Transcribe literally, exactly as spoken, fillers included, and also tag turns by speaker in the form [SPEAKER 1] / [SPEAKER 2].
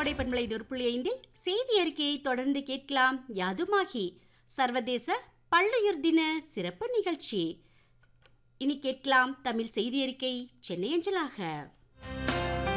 [SPEAKER 1] கோடை பண்பலை நூறு புள்ளி ஐந்தில் செய்தி அறிக்கையை தொடர்ந்து கேட்கலாம். யாதுமாகி சர்வதேச பல்லுயிர் தின சிறப்பு நிகழ்ச்சி. இனி கேட்கலாம் தமிழ் செய்தி அறிக்கை சென்னை அஞ்சலாக.